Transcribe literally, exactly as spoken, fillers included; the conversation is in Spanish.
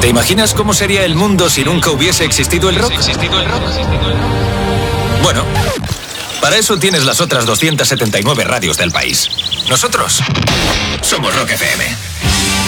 ¿Te imaginas cómo sería el mundo si nunca hubiese existido el rock? Bueno, para eso tienes las otras doscientas setenta y nueve radios del país. Nosotros somos Rock F M.